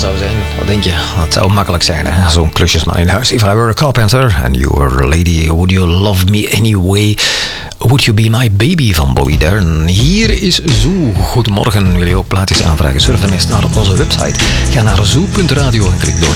zou zijn. Wat denk je? Dat zou makkelijk zijn, hè? Zo'n klusjesman in huis. If I were a carpenter and you were a lady, would you love me anyway? Would you be my baby van Bobby Darin? Hier is Zoo. Goedemorgen. Wil je ook plaatjes aanvragen? Surf dan eens naar onze website. Ga naar zoo.radio en klik door